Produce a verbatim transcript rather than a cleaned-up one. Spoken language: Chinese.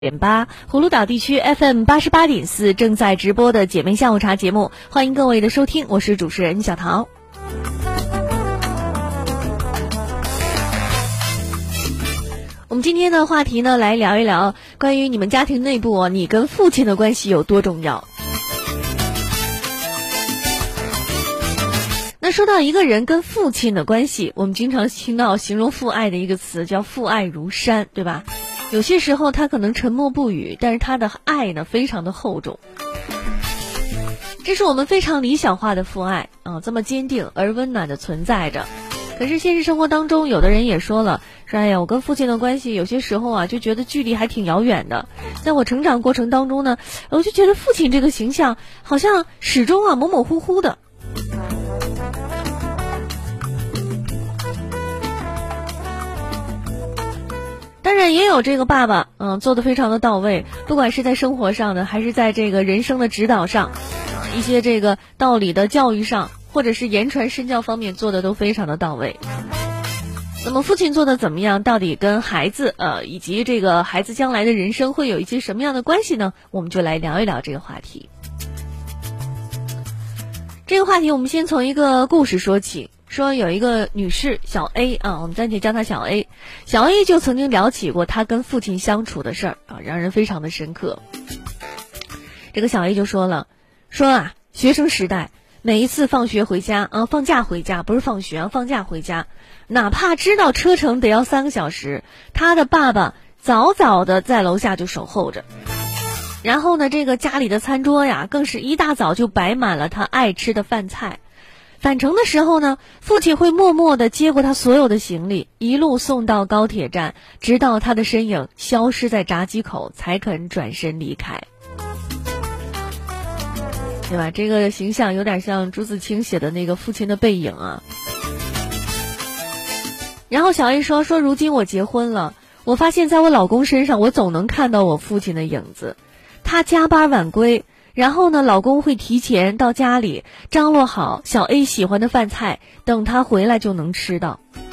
点八，葫芦岛地区 F M 八十八点四正在直播的姐妹下午茶节目，欢迎各位的收听，我是主持人小桃。我们今天的话题呢，来聊一聊关于你们家庭内部啊，你跟父亲的关系有多重要。那说到一个人跟父亲的关系，我们经常听到形容父爱的一个词叫父爱如山，对吧？有些时候他可能沉默不语，但是他的爱呢非常的厚重。这是我们非常理想化的父爱啊，这么坚定而温暖的存在着。可是现实生活当中，有的人也说了，说哎呀，我跟父亲的关系有些时候啊，就觉得距离还挺遥远的。在我成长过程当中呢，我就觉得父亲这个形象好像始终啊模模糊糊的。当然也有这个爸爸，嗯，做得非常的到位，不管是在生活上的，还是在这个人生的指导上，一些这个道理的教育上，或者是言传身教方面做的都非常的到位。那么父亲做的怎么样，到底跟孩子呃以及这个孩子将来的人生会有一些什么样的关系呢？我们就来聊一聊这个话题。这个话题我们先从一个故事说起。说有一个女士小 A 啊，我们暂且叫她小 A。小 A 就曾经聊起过她跟父亲相处的事儿啊，让人非常的深刻。这个小 A 就说了，说啊，学生时代每一次放学回家啊，放假回家不是放学啊，放假回家，哪怕知道车程得要三个小时，她的爸爸早早的在楼下就守候着。然后呢，这个家里的餐桌呀，更是一大早就摆满了她爱吃的饭菜。返程的时候呢，父亲会默默地接过他所有的行李，一路送到高铁站，直到他的身影消失在闸机口，才肯转身离开。对吧？这个形象有点像朱自清写的那个父亲的背影啊。然后小 A 说说如今我结婚了，我发现在我老公身上，我总能看到我父亲的影子。他加班晚归，然后呢，老公会提前到家里张罗好小 A 喜欢的饭菜，等他回来就能吃到。